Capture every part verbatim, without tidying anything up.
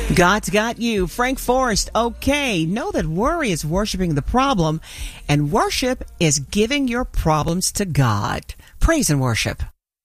God's got you. Frank Forrest. Okay, know that worry is worshiping the problem, and worship is giving your problems to God. Praise and worship.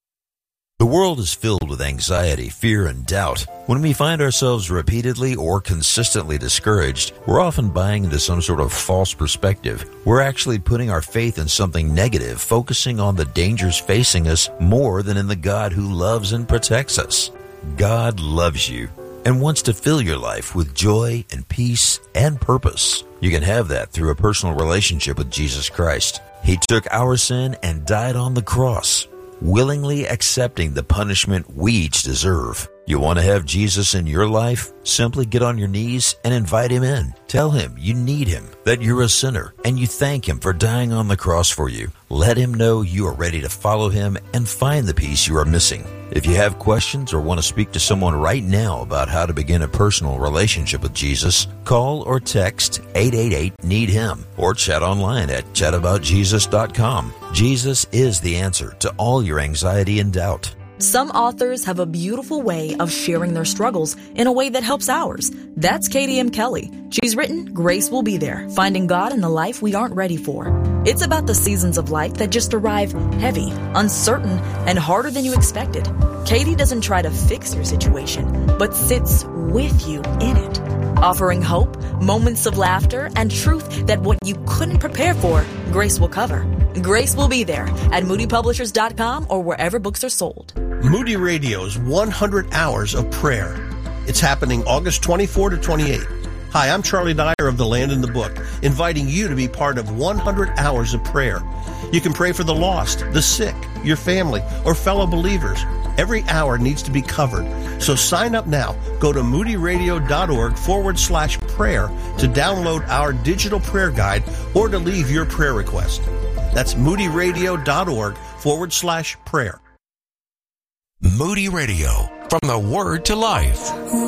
The world is filled with anxiety, fear, and doubt. When we find ourselves repeatedly or consistently discouraged, we're often buying into some sort of false perspective. We're actually putting our faith in something negative, focusing on the dangers facing us more than in the God who loves and protects us. God loves you and wants to fill your life with joy and peace and purpose. You can have that through a personal relationship with Jesus Christ. He took our sin and died on the cross, willingly accepting the punishment we each deserve. You want to have Jesus in your life? Simply get on your knees and invite him in. Tell him you need him, that you're a sinner, and you thank him for dying on the cross for you. Let him know you are ready to follow him and find the peace you are missing. If you have questions or want to speak to someone right now about how to begin a personal relationship with Jesus, call or text eight eight eight, need him or chat online at chat about jesus dot com. Jesus is the answer to all your anxiety and doubt. Some authors have a beautiful way of sharing their struggles in a way that helps ours. That's Katie M. Kelly. She's written Grace Will Be There, Finding God in the Life We Aren't Ready For. It's about the seasons of life that just arrive heavy, uncertain, and harder than you expected. Katie doesn't try to fix your situation, but sits with you in it, offering hope, moments of laughter, and truth that what you couldn't prepare for, Grace will cover. Grace Will Be There at moody publishers dot com or wherever books are sold. Moody Radio's one hundred hours of Prayer. It's happening August twenty-fourth to twenty-eighth. Hi, I'm Charlie Dyer of The Land in the Book, inviting you to be part of one hundred hours of prayer. You can pray for the lost, the sick, your family, or fellow believers. Every hour needs to be covered. So sign up now. Go to moodyradio.org forward slash prayer to download our digital prayer guide or to leave your prayer request. That's moodyradio.org forward slash prayer. Moody Radio, from the Word to Life.